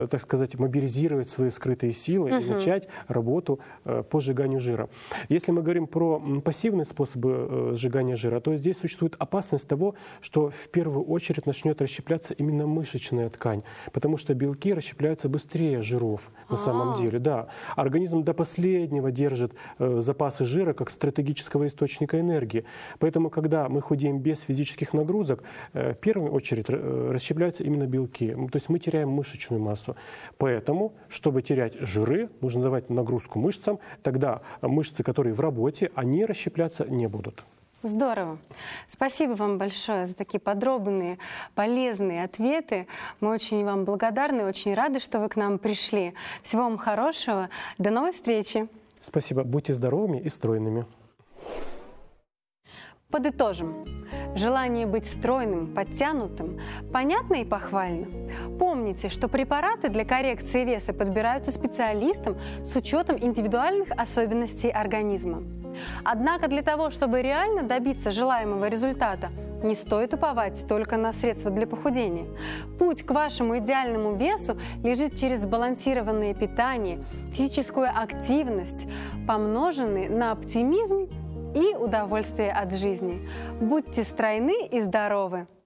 так сказать, мобилизировать свои скрытые силы и начать работу по сжиганию жира. Если мы говорим про пассивные способы сжигания жира, то здесь существует опасность того, что в первую очередь начнет расщепляться именно мышечная ткань, потому что белки расщепляются быстрее жиров на самом деле. Да. Организм до последнего держит запасы жира как стратегического источника энергии. Поэтому, когда мы худеем без физических нагрузок, в первую очередь расщепляются именно белки. То есть мы теряем мышечную массу. Поэтому, чтобы терять жиры, нужно давать нагрузку мышцам. Тогда мышцы, которые в работе, они расщепляться не будут. Здорово. Спасибо вам большое за такие подробные, полезные ответы. Мы очень вам благодарны, очень рады, что вы к нам пришли. Всего вам хорошего. До новой встречи. Спасибо. Будьте здоровыми и стройными. Подытожим. Желание быть стройным, подтянутым понятно и похвально. Помните, что препараты для коррекции веса подбираются специалистам с учетом индивидуальных особенностей организма. Однако для того, чтобы реально добиться желаемого результата, не стоит уповать только на средства для похудения. Путь к вашему идеальному весу лежит через сбалансированное питание, физическую активность, помноженные на оптимизм и удовольствие от жизни. Будьте стройны и здоровы!